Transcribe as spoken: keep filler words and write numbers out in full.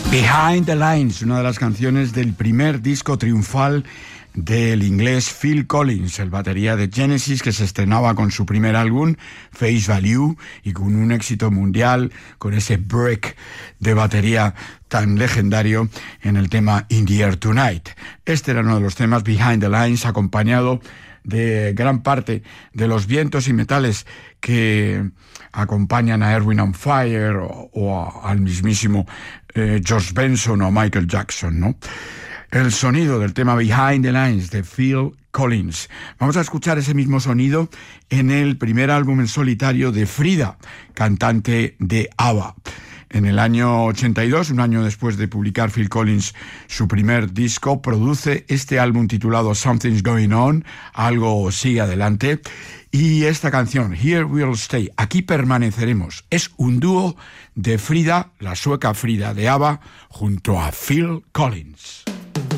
Behind the Lines, una de las canciones del primer disco triunfal del inglés Phil Collins, el batería de Genesis, que se estrenaba con su primer álbum, Face Value, y con un éxito mundial, con ese break de batería tan legendario en el tema In the Air Tonight. Este era uno de los temas, Behind the Lines, acompañado de gran parte de los vientos y metales que acompañan a Erwin on Fire o, o a, al mismísimo eh, George Benson o a Michael Jackson, ¿no? El sonido del tema Behind the Lines de Phil Collins. Vamos a escuchar ese mismo sonido en el primer álbum en solitario de Frida, cantante de ABBA. En el año ochenta y dos, un año después de publicar Phil Collins su primer disco, produce este álbum titulado Something's Going On, algo sigue adelante, y esta canción, Here We'll Stay, aquí permaneceremos, es un dúo de Frida, la sueca Frida de ABBA, junto a Phil Collins.